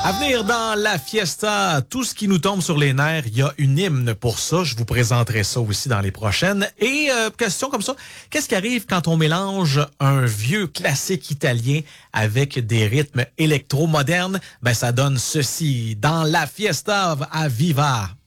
À venir dans la fiesta, tout ce qui nous tombe sur les nerfs, il y a une hymne pour ça. Je vous présenterai ça aussi dans les prochaines. Et question comme ça, qu'est-ce qui arrive quand on mélange un vieux classique italien avec des rythmes électro-modernes? Ben, ça donne ceci dans la fiesta à Viva.